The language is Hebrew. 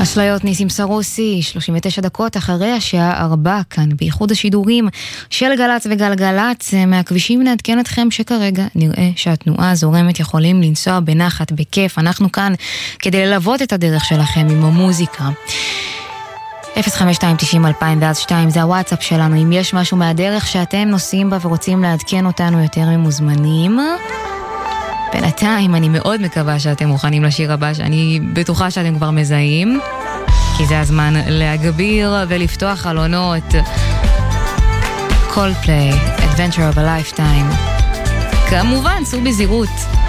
אשליות ניסים סרוסי, 39 דקות אחרי השעה 4, כאן בייחוד השידורים של גלץ וגלגלץ. מהכבישים נעדכן אתכם שכרגע נראה שהתנועה זורמת, יכולים לנסוע בנחת, בכיף. אנחנו כאן כדי ללוות את הדרך שלכם עם המוזיקה. 05290-2002 זה הוואטסאפ שלנו. אם יש משהו מהדרך שאתם נוסעים בה ורוצים לעדכן אותנו, יותר ממוזמנים. בינתיים אני מאוד מקווה שאתם מוכנים לשיר הבא, שאני בטוחה שאתם כבר מזהים, כי זה הזמן להגביר ולפתוח חלונות. Coldplay, Adventure of a Lifetime. כמובן, סעו בזהירות.